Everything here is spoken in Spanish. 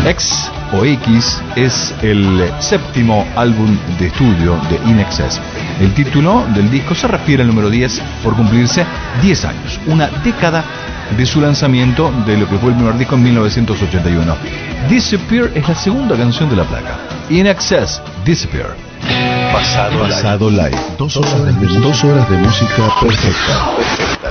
X o X es el séptimo álbum de estudio de In Excess. El título del disco se refiere al número 10 por cumplirse 10 años, una década de su lanzamiento de lo que fue el primer disco en 1981. Disappear es la segunda canción de la placa. In Excess, Disappear. Pasado Live. 2 horas de música perfecta.